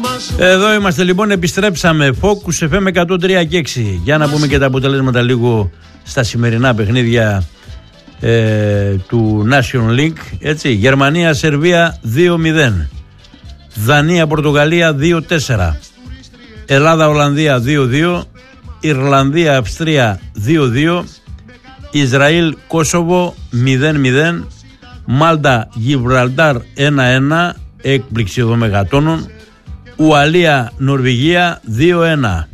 Εδώ είμαστε λοιπόν, επιστρέψαμε. Focus FM 103 και 6. Για να πούμε και τα αποτελέσματα λίγο στα σημερινά παιχνίδια του National League. Έτσι, Γερμανία-Σερβία 2-0. Δανία-Πορτογαλία 2-4. Ελλάδα-Ολλανδία 2-2. Ιρλανδία-Αυστρία 2-2. Ισραήλ-Κόσοβο 0-0. Μάλτα-Γιβραλτάρ 1-1. Έκπληξη εδώ μεγατόνων. Ουαλία-Νορβηγία 2-1.